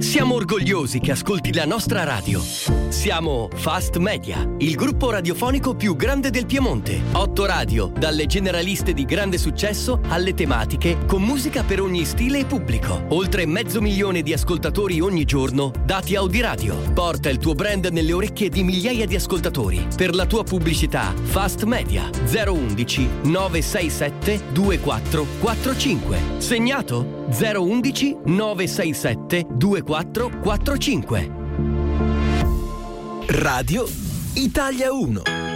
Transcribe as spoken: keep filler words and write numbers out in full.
Siamo orgogliosi che ascolti la nostra radio. Siamo Fast Media, il gruppo radiofonico più grande del Piemonte. Otto radio, dalle generaliste di grande successo alle tematiche, con musica per ogni stile e pubblico. Oltre mezzo milione di ascoltatori ogni giorno, dati Audiradio. Porta il tuo brand nelle orecchie di migliaia di ascoltatori. Per la tua pubblicità, Fast Media zero undici nove sei sette due quattro quattro cinque. Segnato? zero undici nove sei sette due quattro quattro cinque. Radio Italia uno.